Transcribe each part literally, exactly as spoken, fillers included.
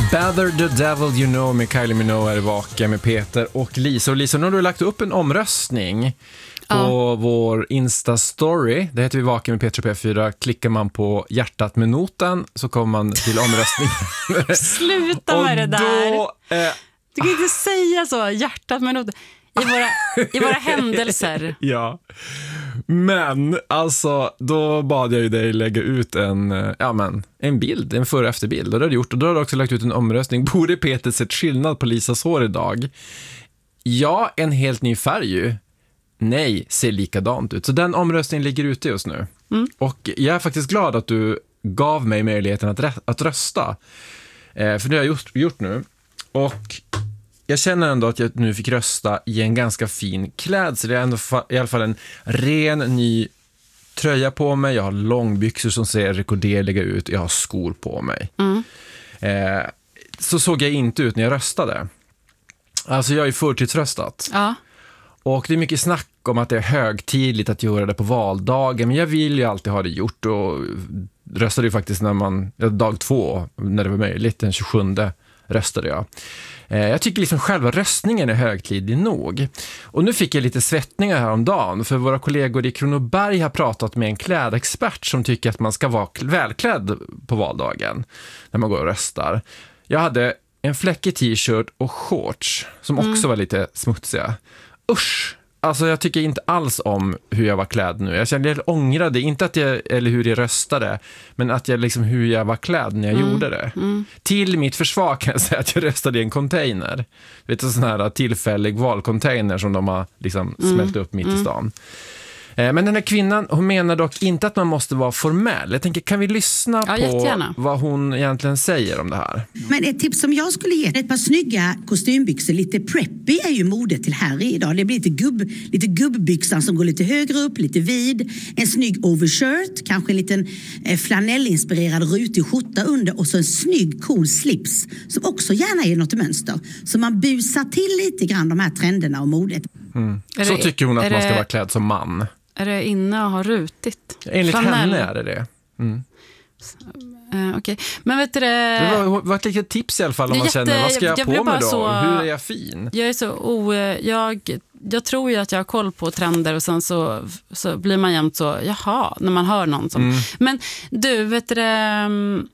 Better the devil you know med Kylie Minogue är vaken med Peter och Lisa. Och Lisa, nu har du lagt upp en omröstning på ja. vår Insta-story. Det heter vi Vaken med Peter P fyra. Klickar man på hjärtat med noten så kommer man till omröstning. Sluta med det där. Då, eh, du kan inte säga så, hjärtat med noten. I våra, i våra händelser. Ja. Men alltså, då bad jag ju dig lägga ut en, ja, men, en bild, en före- och efterbild. Och det har du gjort. Och då har du också lagt ut en omröstning. Borde Peter sett skillnad på Lisas hår idag? Ja, en helt ny färg ju. Nej, ser likadant ut. Så den omröstningen ligger ute just nu. Mm. Och jag är faktiskt glad att du gav mig möjligheten att, rä- att rösta. Eh, för det har jag just gjort nu. Och jag känner ändå att jag nu fick rösta i en ganska fin klädsel. Jag har ändå fa- i alla fall en ren ny tröja på mig. Jag har långbyxor som ser rekorderliga ut. Jag har skor på mig. Mm. Eh, så såg jag inte ut när jag röstade. Alltså jag är förtidsröstat. Ja. Och det är mycket snack om att det är högtidligt att göra det på valdagen. Men jag vill ju alltid ha det gjort. Och röstade ju faktiskt när man, dag två, när det var möjligt, den tjugosjunde röstade jag. Jag tycker liksom själva röstningen är högtidlig nog. Och nu fick jag lite svettningar häromdagen. För våra kollegor i Kronoberg har pratat med en klädexpert som tycker att man ska vara välklädd på valdagen när man går och röstar. Jag hade en fläckig t-shirt och shorts som också mm. var lite smutsiga. Usch! Alltså jag tycker inte alls om hur jag var klädd nu. Jag kände jag ångrade, inte att jag, eller hur jag röstade, men att jag liksom hur jag var klädd när jag mm. gjorde det. Mm. Till mitt försvar kan jag säga att jag röstade i en container. Vet du, en sån här tillfällig valcontainer som de har liksom mm. smält upp mitt mm. i stan. Men den här kvinnan, hon menar dock inte att man måste vara formell. Jag tänker, kan vi lyssna ja, på jättegärna. Vad hon egentligen säger om det här? Men ett tips som jag skulle ge är ett par snygga kostymbyxor. Lite preppy är ju modet till här idag. Det blir lite, gubb, lite gubbbyxan som går lite högre upp, lite vid. En snygg overshirt, kanske en liten eh, flanellinspirerad rutig skjorta under. Och så en snygg cool slips som också gärna är något mönster. Så man busar till lite grann de här trenderna och modet. Mm. Så det, tycker hon att man ska det... vara klädd som man. Är det inne och har rutit? Enligt Flanell. henne är det det. Mm. Uh, Okej, okay. Men vet du det... Det var, var ett litet tips i alla fall om man jätte, känner, vad ska jag, jag på mig då? Så, hur är jag fin? Jag är så o... Jag, jag tror ju att jag har koll på trender och sen så, så blir man jämt så, jaha, när man hör någon som... Mm. Men du, vet du det...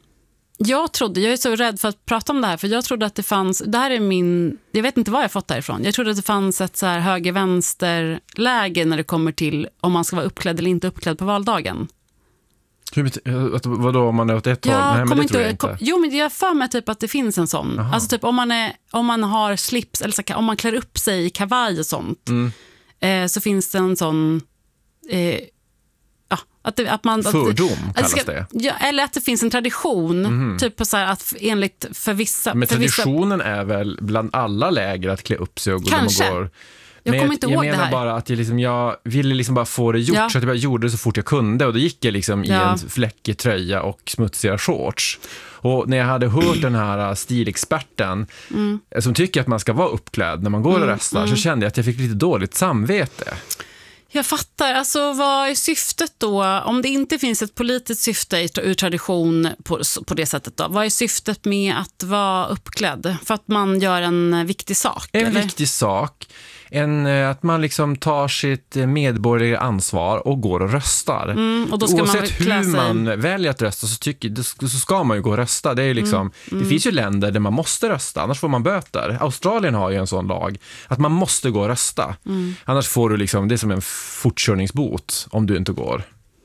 Jag trodde, jag är så rädd för att prata om det här, för jag trodde att det fanns, det här är min, jag vet inte var jag fått det ifrån. Jag trodde att det fanns ett så här höger-vänster läge när det kommer till om man ska vara uppklädd eller inte uppklädd på valdagen. Hur, vadå om man är åt ett håll? Nej, men det tror jag inte. Kom, jo, men jag för mig typ att det finns en sån. Aha. Alltså typ om man, är, om man har slips eller så, om man klär upp sig i kavaj och sånt mm. eh, så finns det en sån... Eh, Att det, att man, fördom att, kallas att det. Ja, eller att det finns en tradition mm. typ på så här att enligt för vissa... Men för traditionen vissa... är väl bland alla läger att klä upp sig och gå. Kanske. Går. Jag men kommer inte jag, ihåg jag det menar här. bara att jag, liksom, jag ville liksom bara få det gjort ja. så att jag bara gjorde det så fort jag kunde. Och då gick jag liksom ja. i en fläckig tröja och smutsiga shorts. Och när jag hade hört den här stilexperten mm. som tycker att man ska vara uppklädd när man går och mm. röstar mm. så kände jag att jag fick lite dåligt samvete. Jag fattar. Alltså vad är syftet då? Om det inte finns ett politiskt syfte ur tradition på, på det sättet då. Vad är syftet med att vara uppklädd? För att man gör en viktig sak? En eller? viktig sak. En, att man liksom tar sitt medborgerliga ansvar och går och röstar. Mm, och då ska oavsett man hur man väljer att rösta så, tycker, så ska man ju gå och rösta. Det, är liksom, mm, mm. det finns ju länder där man måste rösta, annars får man böter. Australien har ju en sån lag att man måste gå och rösta. Mm. Annars får du liksom, det är som en fortkörningsbot om du inte går.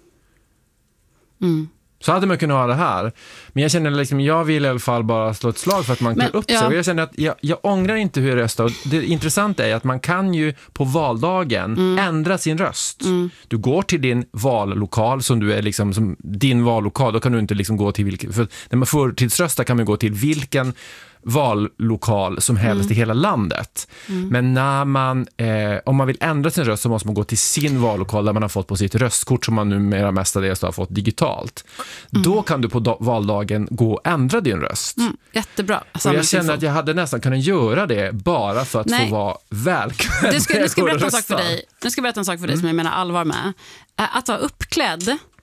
Mm. Så hade man kunnat ha det här. Men jag känner liksom, jag vill i alla fall bara slå ett slag för att man kan upp sig. Ja. Och jag känner att jag, jag ångrar inte hur jag röstar. Och det intressanta är att man kan ju på valdagen mm. ändra sin röst. Mm. Du går till din vallokal som du är liksom, som din vallokal. Då kan du inte liksom gå till vilken... För när man får tidsrösta kan man gå till vilken vallokal som helst mm. i hela landet. Mm. Men när man, eh, om man vill ändra sin röst så måste man gå till sin vallokal där man har fått på sitt röstkort som man numera mestadels har fått digitalt. Mm. Då kan du på do- valdagen gå och ändra din röst. Mm. Jättebra. Och jag känner att jag hade nästan kunnat göra det bara för att Nej. få vara välklädd. Du ska, du ska berätta en sak för dig. Nu ska jag berätta en sak för dig mm. som jag menar allvar med. Att vara uppklädd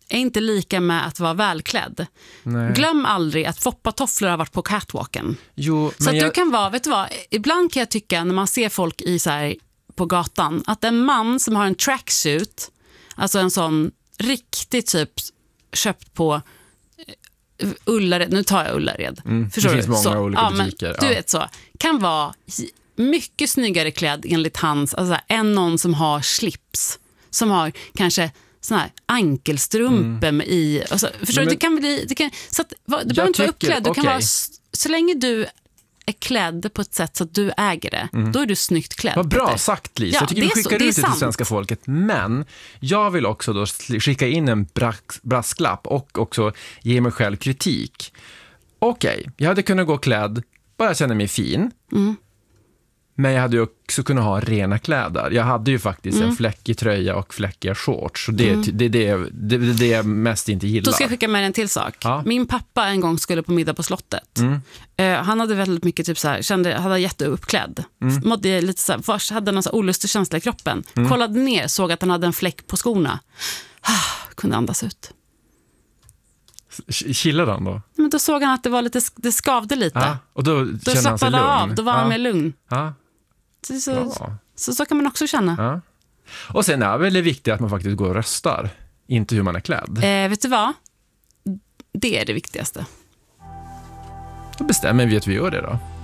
är inte lika med att vara välklädd. Nej. Glöm aldrig att foppatofflor har varit på catwalken. Jo, så men att jag... du kan vara, vet du vad, ibland kan jag tycka när man ser folk i så här på gatan, att en man som har en tracksuit, alltså en sån riktigt typ köpt på Ullared, nu tar jag Ullared. Mm, Förstår det finns du? många så, olika ja, butiker. Men, du ja. vet så, kan vara mycket snyggare klädd enligt hans, alltså, än någon som har slips, som har kanske sån här ankelstrumpor mm. i, alltså, förstår men, du? Det kan bli, det kan, så att, du behöver inte vara uppklädd, du okay. kan vara, så länge du är klädd på ett sätt så att du äger det, mm. då är du snyggt klädd. Vad bra sagt, Lisa. Ja, jag tycker vi skickar så, ut det till svenska folket. Men jag vill också då skicka in en brask, brasklapp och också ge mig själv kritik. Okej, okay, jag hade kunnat gå klädd, bara känna mig fin. Mm. Men jag hade ju också kunnat ha rena kläder. Jag hade ju faktiskt mm. en fläckig tröja och fläckiga shorts. Så det är mm. det, det, det, det, det jag mest inte gillar. Då ska jag skicka med en till sak. Ja. Min pappa en gång skulle på middag på slottet. Mm. Uh, han hade väldigt mycket typ så här, kände, hade jätteuppklädd. Mm. Mådde lite så här, först hade han en så olustig känsla i kroppen. Mm. Kollade ner, såg att han hade en fläck på skorna. Ah, kunde andas ut. Chillade han då? Men då såg han att det var lite, det skavde lite. Ja, och då, då kände han sig lugn. Av, då var ja. han mer lugn. Ja. Så, så, så, så kan man också känna. Ja. Och sen är väl det viktigt att man faktiskt går och röstar. Inte hur man är klädd. Eh, vet du vad? Det är det viktigaste. Då bestämmer vi att vi gör det då.